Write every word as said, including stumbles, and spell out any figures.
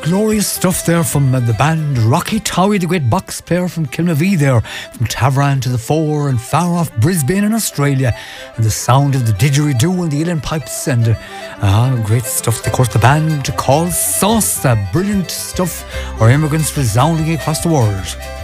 glorious stuff there from uh, the band Rocky Towie, the great box player from Kilmavie there, from Tavran to the Fore and far off Brisbane in Australia, and the sound of the didgeridoo and the uilleann pipes and uh, ah, great stuff. Of course, the band called Sauce, uh, brilliant stuff. Our immigrants resounding across the world.